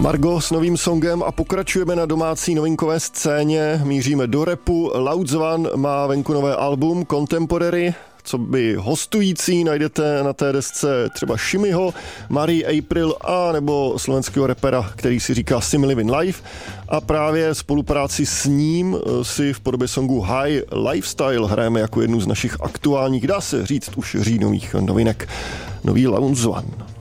Margo s novým songem a pokračujeme na domácí novinkové scéně. Míříme do rapu. Loud One má venku nové album Contemporary. Co by hostující najdete na té desce třeba Shimiho, Marie April a nebo slovenského rapera, který si říká Sim Living Life. A právě spolupráci s ním si v podobě songu High Lifestyle hrajeme jako jednu z našich aktuálních, dá se říct, už říjnových novinek. Nový Loud One.